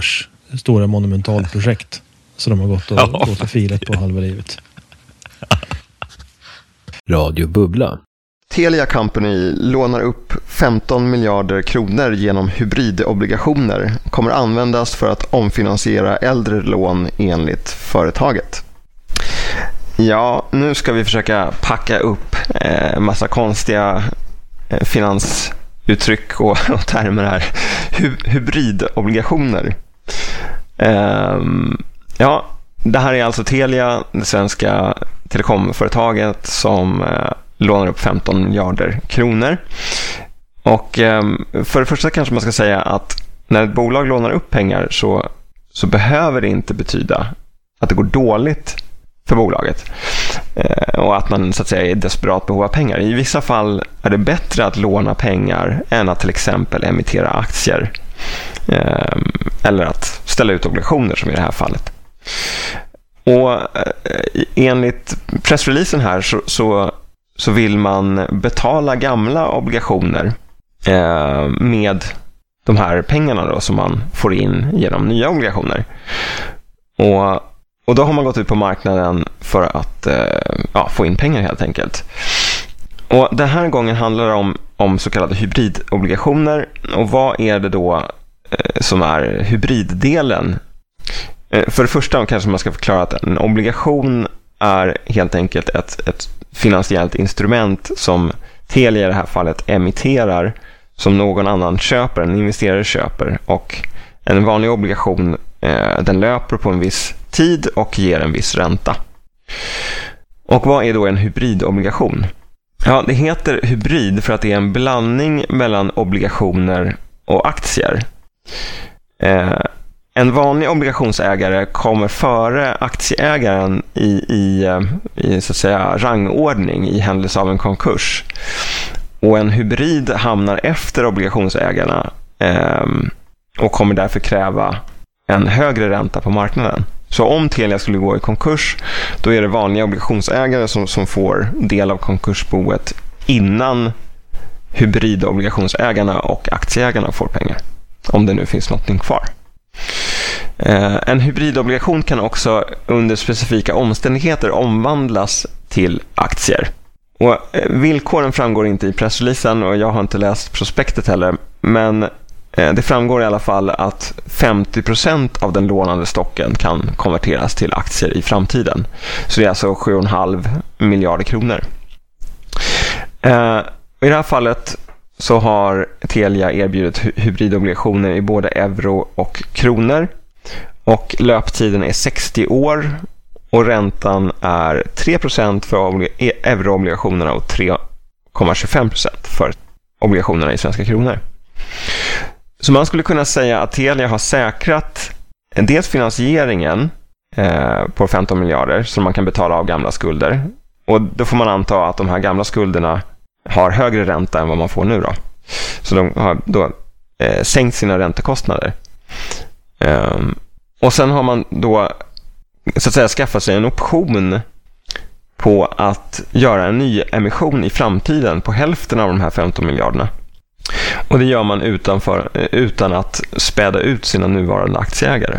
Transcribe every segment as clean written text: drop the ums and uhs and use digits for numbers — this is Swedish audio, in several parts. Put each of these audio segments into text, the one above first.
års stora monumentalprojekt. Så de har gått och filat på halva livet. Radio Bubbla. Telia Company lånar upp 15 miljarder kronor genom hybridobligationer. Kommer användas för att omfinansiera äldre lån enligt företaget. Ja, nu ska vi försöka packa upp massa konstiga finansuttryck och termer här. Hybridobligationer. Ja, det här är alltså Telia, det svenska telekomföretaget som lånar upp 15 miljarder kronor. Och för det första kanske man ska säga att när ett bolag lånar upp pengar så behöver det inte betyda att det går dåligt för bolaget och att man så att säga är i desperat behov av pengar. I vissa fall är det bättre att låna pengar än att till exempel emittera aktier eller att ställa ut obligationer som i det här fallet. Och enligt pressreleasen här så vill man betala gamla obligationer med de här pengarna då som man får in genom nya obligationer. Och då har man gått ut på marknaden för att få in pengar helt enkelt. Och den här gången handlar det om så kallade hybridobligationer. Och vad är det då som är hybriddelen? För det första kanske man ska förklara att en obligation är helt enkelt ett finansiellt instrument som Telia i det här fallet emitterar som någon annan köper, en investerare köper. Och en vanlig obligation den löper på en viss tid och ger en viss ränta. Och vad är då en hybridobligation? Ja, det heter hybrid för att det är en blandning mellan obligationer och aktier. En vanlig obligationsägare kommer före aktieägaren i så att säga rangordning i händelse av en konkurs. Och en hybrid hamnar efter obligationsägarna och kommer därför kräva en högre ränta på marknaden. Så om Telia skulle gå i konkurs, då är det vanliga obligationsägare som får del av konkursboet innan hybridobligationsägarna och aktieägarna får pengar. Om det nu finns någonting kvar. En hybridobligation kan också under specifika omständigheter omvandlas till aktier. Och villkoren framgår inte i pressreleasen och jag har inte läst prospektet heller, men det framgår i alla fall att 50% av den lånade stocken kan konverteras till aktier i framtiden. Så det är alltså 7,5 miljarder kronor. I det här fallet så har Telia erbjudit hybridobligationer i både euro och kronor. Och löptiden är 60 år och räntan är 3% för euroobligationerna och 3,25% för obligationerna i svenska kronor. Så man skulle kunna säga att Telia har säkrat dels finansieringen på 15 miljarder som man kan betala av gamla skulder. Och då får man anta att de här gamla skulderna har högre ränta än vad man får nu då. Så de har då sänkt sina räntekostnader. Och sen har man då så att säga skaffat sig en option på att göra en ny emission i framtiden på hälften av de här 15 miljarderna. Och det gör man utan att späda ut sina nuvarande aktieägare.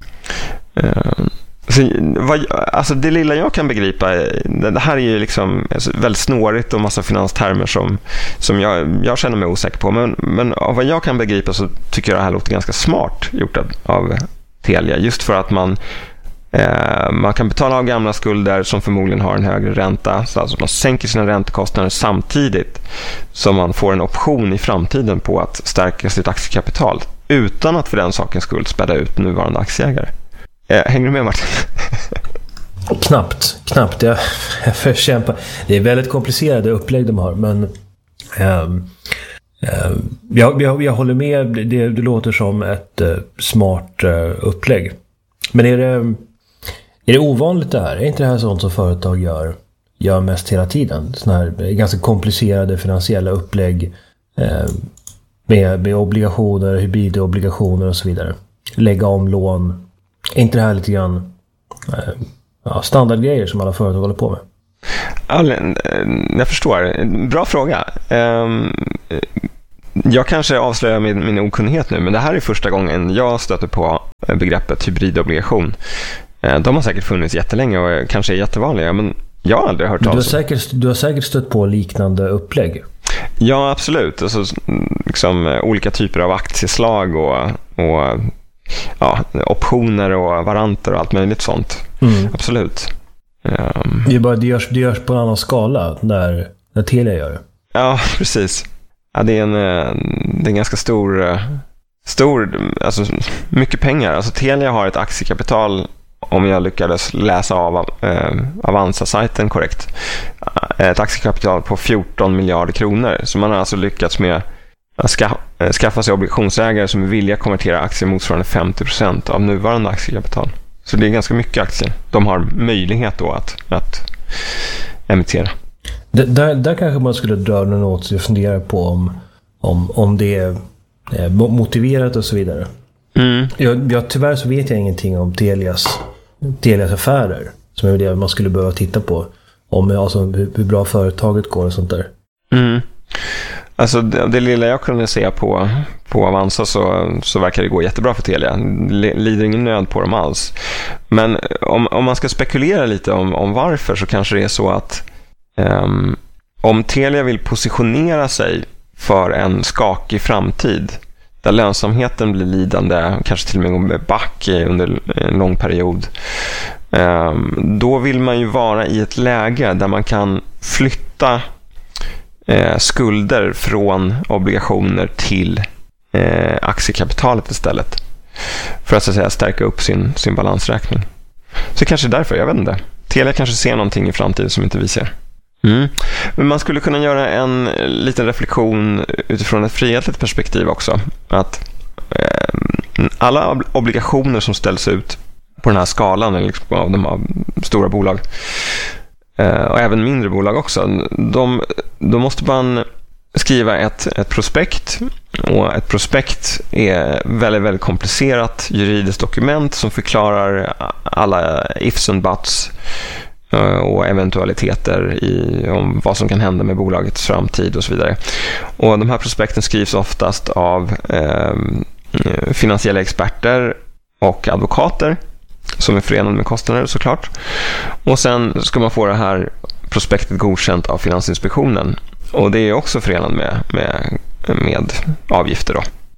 Alltså det lilla jag kan begripa, det här är ju liksom väldigt snårigt och massa finanstermer som jag känner mig osäker på. Men av vad jag kan begripa så tycker jag det här låter ganska smart gjort av Telia. Just för att man kan betala av gamla skulder som förmodligen har en högre ränta. Så alltså man sänker sina räntekostnader samtidigt som man får en option i framtiden på att stärka sitt aktiekapital utan att för den sakens skull späda ut nuvarande aktieägare. Hänger du med, Martin? Knappt. Jag förkämpar. Det är väldigt komplicerade upplägg de har, men jag håller med. Det låter som ett smart upplägg. Men är det ovanligt det här? Är inte det här sånt som företag gör mest hela tiden? Såna här ganska komplicerade finansiella upplägg med obligationer, hybridobligationer och så vidare. Lägga om lån. Är inte det här lite grann standardgrejer som alla företag håller på med? Jag förstår. Bra fråga. Jag kanske avslöjar min okunnighet nu, men det här är första gången jag stöter på begreppet hybridobligation. De har säkert funnits jättelänge och kanske är jättevanliga, men jag har aldrig hört talas om. Du har säkert stött på liknande upplägg. Ja, absolut. Alltså, liksom, olika typer av aktieslag och optioner och varanter och allt möjligt sånt. Absolut. Det görs på en annan skala när Telia gör det. Ja, precis. Ja, det är en ganska stor, alltså mycket pengar. Alltså Telia har ett aktiekapital, om jag lyckades läsa av Avanza-sajten korrekt, ett aktiekapital på 14 miljarder kronor. Så man har alltså lyckats med att skaffa sig obligationsägare som är villiga att konvertera aktier motsvarande 50% av nuvarande aktiekapital. Så det är ganska mycket aktier. De har möjlighet då att emittera. Där kanske man skulle dra någon åt sig och fundera på om det är motiverat och så vidare. Tyvärr så vet jag ingenting om Telias affärer, som är det man skulle behöva titta på, alltså hur bra företaget går och sånt där. Alltså det lilla jag kunde se på Avanza så verkar det gå jättebra för Telia. Lider ingen nöd på dem alls. Men om man ska spekulera lite om varför, så kanske det är så att om Telia vill positionera sig för en skakig framtid där lönsamheten blir lidande, kanske till och med går back under en lång period, då vill man ju vara i ett läge där man kan flytta skulder från obligationer till aktiekapitalet istället, för att så att säga stärka upp sin balansräkning. Så kanske därför, jag vet inte. Telia kanske ser någonting i framtiden som inte vi ser. Men man skulle kunna göra en liten reflektion utifrån ett frihetligt perspektiv också. Att alla obligationer som ställs ut på den här skalan, eller liksom av de här stora bolag, och även mindre bolag också, då måste man skriva ett prospekt. Och ett prospekt är väldigt, väldigt komplicerat juridiskt dokument som förklarar alla ifs and buts och eventualiteter om vad som kan hända med bolagets framtid och så vidare. Och de här prospekten skrivs oftast av finansiella experter och advokater som är förenade med kostnader, såklart. Och sen ska man få det här prospektet godkänt av Finansinspektionen. Och det är också förenat med avgifter då.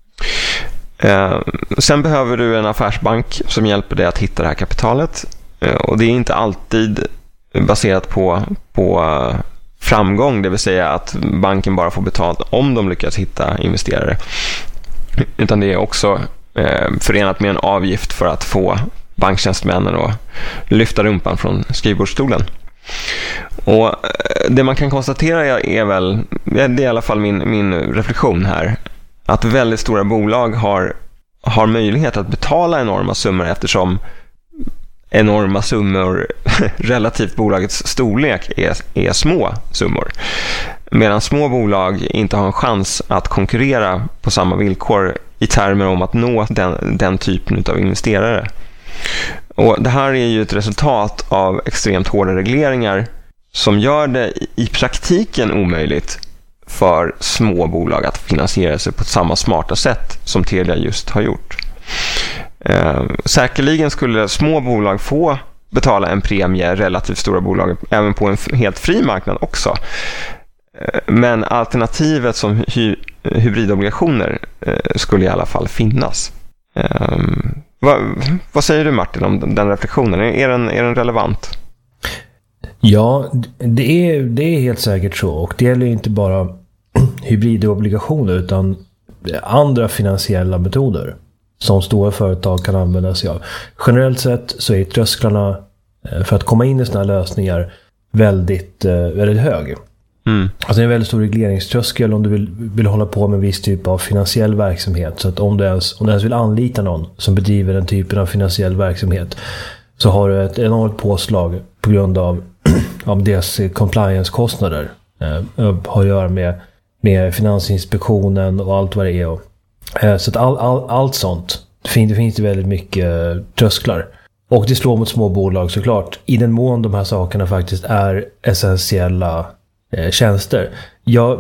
Sen behöver du en affärsbank som hjälper dig att hitta det här kapitalet. Och det är inte alltid baserat på framgång, det vill säga att banken bara får betalt om de lyckas hitta investerare. Utan det är också förenat med en avgift för att få banktjänstemännen att lyfta rumpan från skrivbordsstolen. Och det man kan konstatera är väl, det är i alla fall min reflektion här, att väldigt stora bolag har möjlighet att betala enorma summor, eftersom enorma summor relativt bolagets storlek är små summor. Medan små bolag inte har en chans att konkurrera på samma villkor i termer om att nå den typen av investerare. Och det här är ju ett resultat av extremt hårda regleringar som gör det i praktiken omöjligt för små bolag att finansiera sig på samma smarta sätt som Telia just har gjort. Säkerligen skulle små bolag få betala en premie, relativt stora bolag, även på en helt fri marknad också. Men alternativet som hybridobligationer skulle i alla fall finnas. Vad säger du, Martin, om den reflektionen? Är den relevant? Ja, det är helt säkert så. Och det gäller inte bara hybridobligationer utan andra finansiella metoder som stora företag kan använda sig av. Generellt sett så är trösklarna för att komma in i såna här lösningar väldigt hög. Alltså det är en väldigt stor regleringströskel om du vill hålla på med en viss typ av finansiell verksamhet. Så att om du ens vill anlita någon som bedriver den typen av finansiell verksamhet, så har du ett enormt påslag på grund av deras compliance-kostnader. Har att göra med Finansinspektionen och allt vad det är. Så att allt sånt, det finns väldigt mycket trösklar. Och det slår mot små bolag såklart, i den mån de här sakerna faktiskt är essentiella tjänster.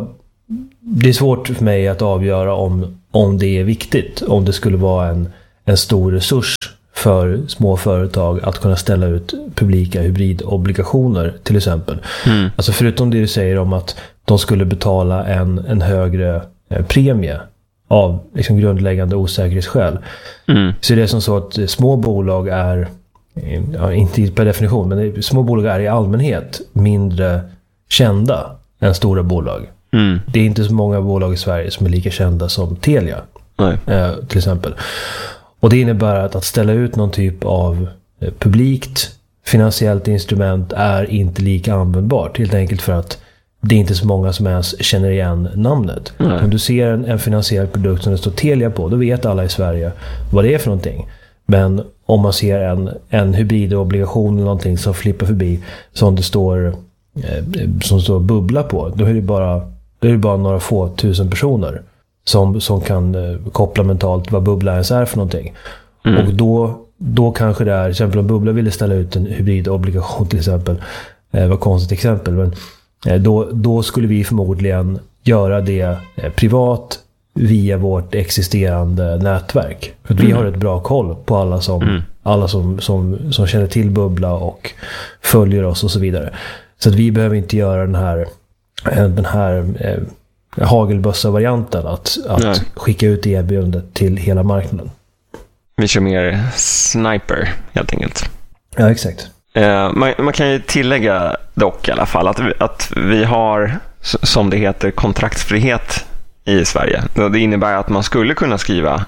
det är svårt för mig att avgöra om det är viktigt. Om det skulle vara en stor resurs för små företag att kunna ställa ut publika hybridobligationer till exempel. Alltså förutom det du säger om att de skulle betala en högre premie av liksom grundläggande osäkerhetsskäl. Så är det som så att små bolag är, inte per definition, men små bolag är i allmänhet mindre kända än stora bolag. Det är inte så många bolag i Sverige som är lika kända som Telia. Till exempel. Och det innebär att ställa ut någon typ av publikt finansiellt instrument är inte lika användbart. Helt enkelt för att det är inte så många som ens känner igen namnet. Om du ser en finansiell produkt som det står Telia på, då vet alla i Sverige vad det är för någonting. Men om man ser en hybridobligation eller någonting som flippar förbi som står bubbla på, då är det bara några få tusen personer som kan koppla mentalt vad bubbla ens är för någonting. Och då kanske det är, till exempel om bubbla ville ställa ut en hybridobligation till exempel, var ett konstigt exempel, men då skulle vi förmodligen göra det privat via vårt existerande nätverk. För att vi har ett bra koll på alla som känner till bubbla och följer oss och så vidare. Så att vi behöver inte göra den här hagelbössa-varianten att skicka ut erbjudandet till hela marknaden. Vi kör mer sniper helt enkelt. Ja, exakt. Man kan ju tillägga dock i alla fall att vi har, som det heter, kontraktsfrihet i Sverige. Det innebär att man skulle kunna skriva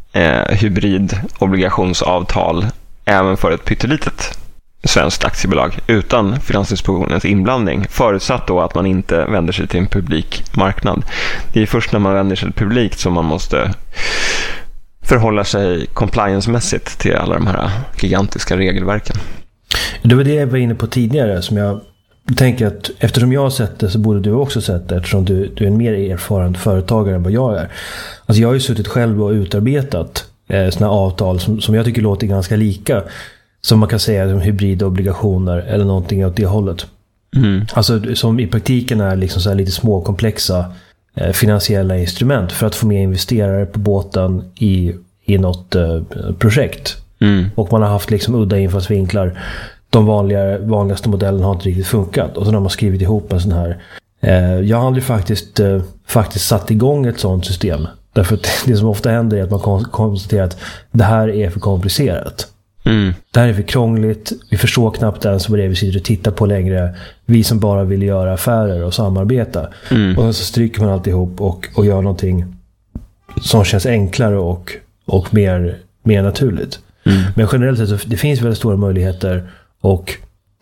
hybridobligationsavtal även för ett pyttelitet svenskt aktiebolag utan Finansinspektionens inblandning, förutsatt då att man inte vänder sig till en publik marknad. Det är först när man vänder sig till publikt som man måste förhålla sig compliance-mässigt till alla de här gigantiska regelverken. Det var det jag var inne på tidigare, som jag tänker att eftersom jag har sett det så borde du också sett det, eftersom du är en mer erfaren företagare än vad jag är. Alltså jag har ju suttit själv och utarbetat såna avtal som jag tycker låter ganska lika, som man kan säga som hybridobligationer eller någonting åt det hållet. Alltså som i praktiken är liksom så här lite små komplexa finansiella instrument för att få med investerare på båten i något projekt. Och man har haft liksom udda infallsvinklar. De vanligaste modellerna har inte riktigt funkat. Och så har man skrivit ihop en sån här. Jag har aldrig faktiskt satt igång ett sånt system. Därför att det som ofta händer är att man konstaterar att det här är för komplicerat. Det här är för krångligt. Vi förstår knappt ens vad det är vi sitter och tittar på längre. Vi som bara vill göra affärer och samarbeta. Och så stryker man alltihop och gör någonting som känns enklare och mer naturligt. Men generellt sett så det finns väldigt stora möjligheter, och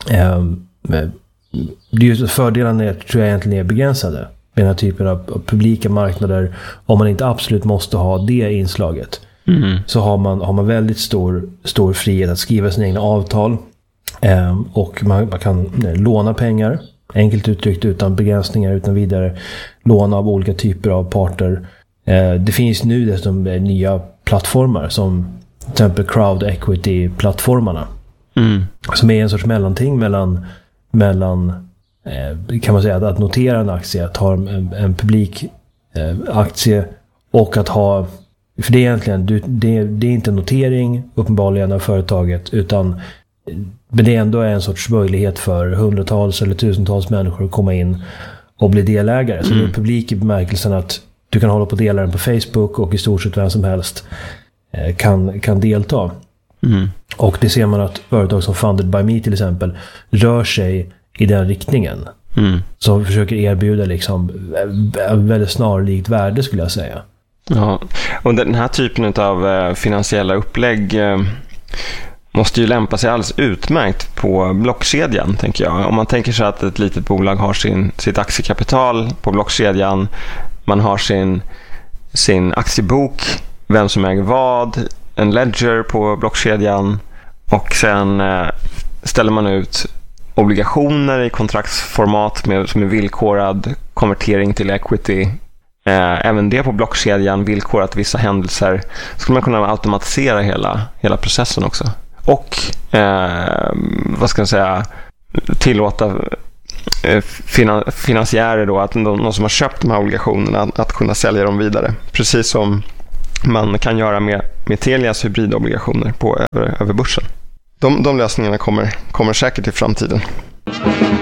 det är just fördelarna tror jag egentligen är begränsade med den här typen av publika marknader. Om man inte absolut måste ha det inslaget, så har man väldigt stor frihet att skriva sina egna avtal, och man kan låna pengar, enkelt uttryckt utan begränsningar, utan vidare låna av olika typer av parter. Det finns nu dessutom nya plattformar som till exempel crowd equity-plattformarna, som är en sorts mellanting mellan kan man säga att notera en aktie, att ha en publik aktie, och att ha, för det är egentligen det är inte en notering uppenbarligen av företaget, men det ändå är en sorts möjlighet för hundratals eller tusentals människor att komma in och bli delägare. Så det är publik i bemärkelsen att du kan hålla på dela den på Facebook, och i stort sett vem som helst kan delta. Och det ser man att företag som Funded by Me till exempel rör sig i den riktningen. Som försöker erbjuda liksom väldigt snarlikt värde, skulle jag säga. Ja, och den här typen av finansiella upplägg måste ju lämpa sig alldeles utmärkt på blockkedjan, tänker jag. Om man tänker sig att ett litet bolag har sitt aktiekapital på blockkedjan, man har sin aktiebok, vem som äger vad, en ledger på blockkedjan, och sen ställer man ut obligationer i kontraktsformat som är villkorad konvertering till equity. Även det på blockkedjan, villkorat vissa händelser. Skulle man kunna automatisera hela processen också. Och vad ska jag säga, tillåta finansiärer då, att någon som har köpt de här obligationerna att kunna sälja dem vidare. Precis som man kan göra med Telias hybridobligationer över börsen. De lösningarna kommer säkert i framtiden.